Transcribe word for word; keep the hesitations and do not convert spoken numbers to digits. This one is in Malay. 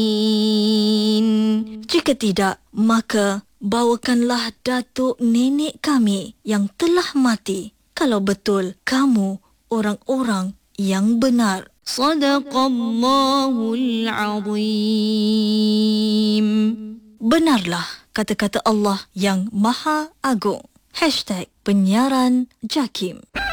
Jika tidak, maka bawakanlah datuk nenek kami yang telah mati, kalau betul kamu orang-orang yang benar. Sadaqallahul Azim. Benarlah kata-kata Allah yang Maha Agung. Hashtag Penyiaran Jakim.